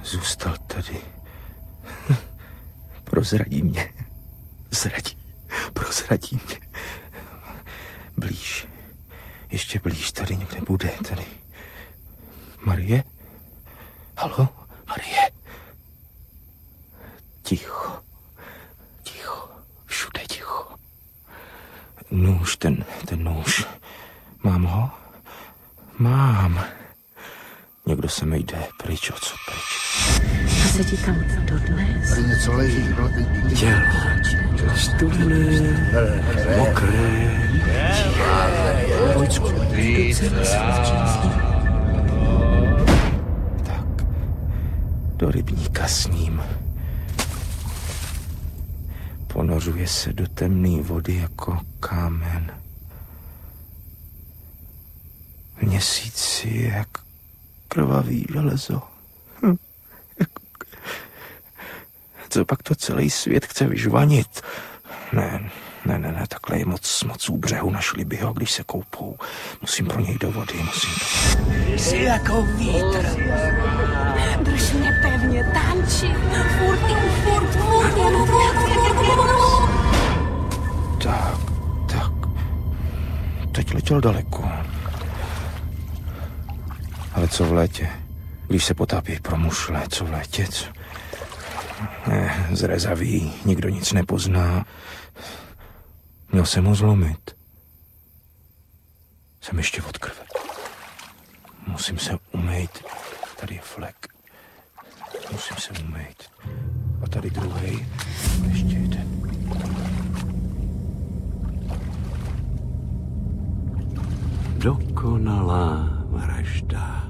zůstal tady. Prozradí mě. Prozradí mě. Blíž. Ještě blíž, tady někde bude, tady. Marie? Haló, Marie? Ticho. Všude ticho. Nůž, ten nůž. Mám ho? Mám. Někdo se mi jde pryč, odsud pryč. A sedí tam dodnes? Tady něco leží, no? Tělo. Studené, mokré. Vojcku. Tak, do rybníka s ním. Ponořuje se do temné vody jako kámen. Měsíc je jak krvavý železo. Co pak to celý svět chce vyžvanit? Ne, takhle je moc u břehu, našli by ho, když se koupou. Musím pro něj do vody, Jsi jako vítr. Drž mě pevně, tanči. Furt. Tak. Teď letěl daleko. Ale co v létě? Když se potápí pro mušle, co v létě? Zrezavý, nikdo nic nepozná. Měl jsem ho zlomit. Jsem ještě od krve. Musím se umýt. Tady je flek. Musím se umýt. A tady druhej. Ještě jeden. Dokonalá vražda.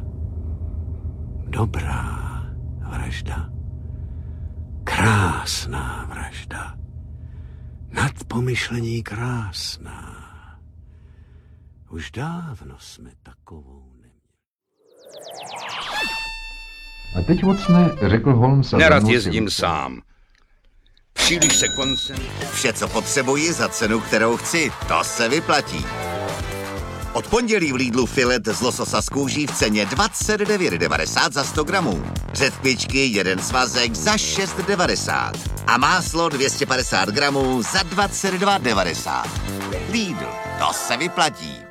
Dobrá vražda. Krásná vražda. Nad pomyšlení krásná. Už dávno jsme takovou neměli. A teď Watsone, řekl Holmes. Nerad jezdím sám. Příliš se koncentruji. Vše, co potřebuji za cenu, kterou chci, to se vyplatí. Od pondělí v Lidlu filet z lososa z kůží v ceně 29,90 za 100 gramů. Řetkvičky, jeden svazek za 6,90. A máslo 250 gramů za 22,90. Lidl, to se vyplatí.